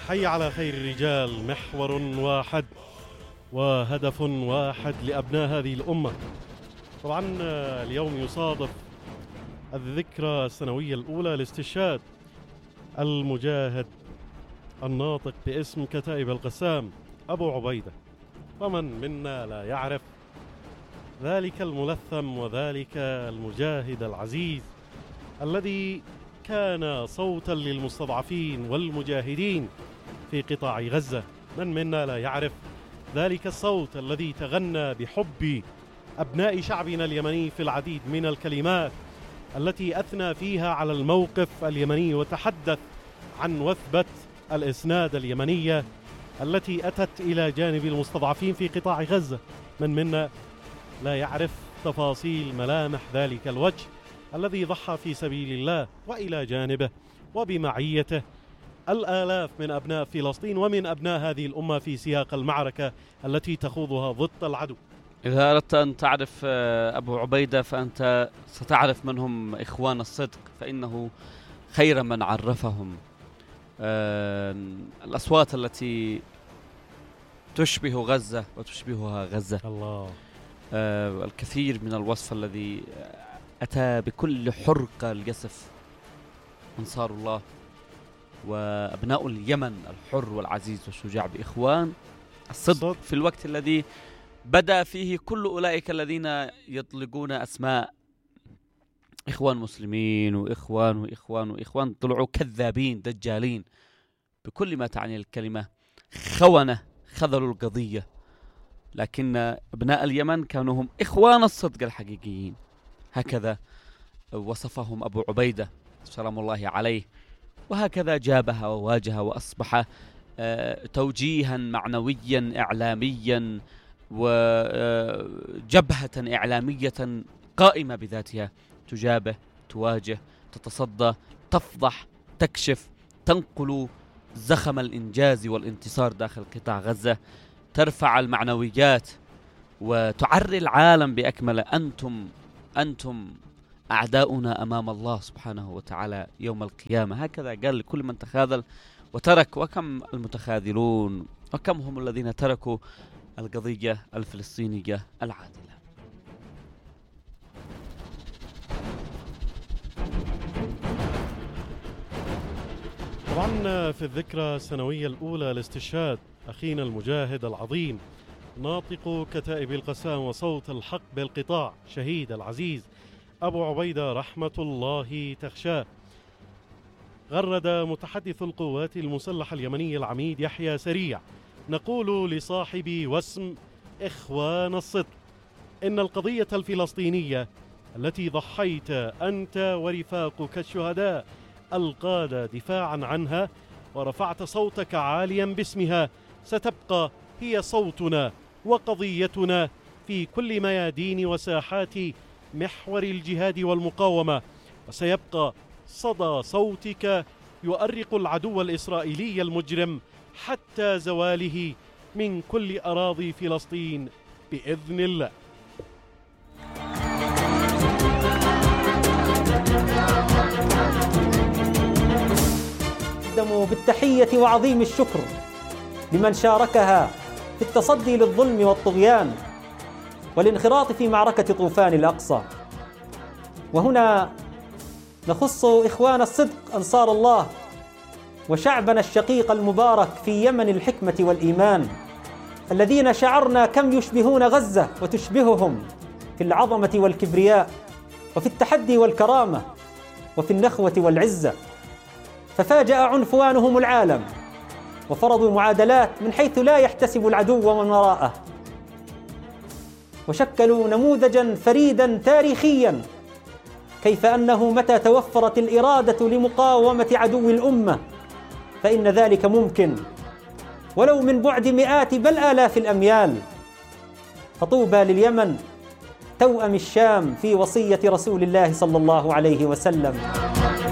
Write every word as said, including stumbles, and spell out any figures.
حي على خير الرجال، محور واحد وهدف واحد لأبناء هذه الأمة. طبعا اليوم يصادف الذكرى السنوية الأولى لاستشهاد المجاهد الناطق باسم كتائب القسام أبو عبيدة. ومن منا لا يعرف ذلك الملثم وذلك المجاهد العزيز الذي كان صوتا للمستضعفين والمجاهدين في قطاع غزة. من منا لا يعرف ذلك الصوت الذي تغنى بحب أبناء شعبنا اليمني في العديد من الكلمات التي أثنى فيها على الموقف اليمني وتحدث عن وثبة الإسناد اليمنية التي أتت إلى جانب المستضعفين في قطاع غزة. من منا لا يعرف تفاصيل ملامح ذلك الوجه الذي ضحى في سبيل الله، وإلى جانبه وبمعيته الآلاف من أبناء فلسطين ومن أبناء هذه الأمة في سياق المعركة التي تخوضها ضد العدو. إذا أردت أن تعرف أبو عبيدة فأنت ستعرف من هم إخوان الصدق، فإنه خير من عرفهم. الأصوات التي تشبه غزة وتشبهها غزة، الله. الكثير من الوصف الذي أتى بكل حرقة ليصف أنصار الله وأبناء اليمن الحر والعزيز والشجاع بإخوان الصدق، في الوقت الذي بدأ فيه كل أولئك الذين يطلقون أسماء إخوان مسلمين وإخوان وإخوان وإخوان طلعوا كذابين دجالين بكل ما تعني الكلمة، خونة خذلوا القضية. لكن أبناء اليمن كانوا هم إخوان الصدق الحقيقيين، هكذا وصفهم أبو عبيدة سلام الله عليه، وهكذا جابها وواجه وأصبح توجيها معنويا إعلاميا وجبهة إعلامية قائمة بذاتها، تجابه، تواجه، تتصدى، تفضح، تكشف، تنقل زخم الإنجاز والانتصار داخل قطاع غزة، ترفع المعنويات وتعري العالم بأكمله. أنتم أنتم أعداؤنا أمام الله سبحانه وتعالى يوم القيامة. هكذا قال لكل من تخاذل وترك. وكم المتخاذلون وكم هم الذين تركوا القضية الفلسطينية العادلة. طبعا في الذكرى السنوية الأولى لاستشهاد أخينا المجاهد العظيم ناطق كتائب القسام وصوت الحق بالقطاع شهيد العزيز أبو عبيدة رحمة الله تخشاه، غرد متحدث القوات المسلحة اليمنية العميد يحيى سريع: نقول لصاحبي واسم إخوان الصدق إن القضية الفلسطينية التي ضحيت أنت ورفاقك الشهداء القادة دفاعا عنها ورفعت صوتك عاليا باسمها ستبقى هي صوتنا وقضيتنا في كل ميادين وساحات محور الجهاد والمقاومة، وسيبقى صدى صوتك يؤرق العدو الإسرائيلي المجرم حتى زواله من كل أراضي فلسطين بإذن الله. أقدم بالتحية وعظيم الشكر لمن شاركها في التصدي للظلم والطغيان والانخراط في معركة طوفان الأقصى. وهنا نخص إخوان الصدق أنصار الله وشعبنا الشقيق المبارك في يمن الحكمة والإيمان، الذين شعرنا كم يشبهون غزة وتشبههم في العظمة والكبرياء وفي التحدي والكرامة وفي النخوة والعزة، ففاجأ عنفوانهم العالم وفرضوا معادلات من حيث لا يحتسب العدو ومن وراءه، وشكلوا نموذجا فريدا تاريخيا كيف أنه متى توفرت الإرادة لمقاومة عدو الأمة فإن ذلك ممكن ولو من بعد مئات بل آلاف الأميال. فطوبى لليمن توأم الشام في وصية رسول الله صلى الله عليه وسلم.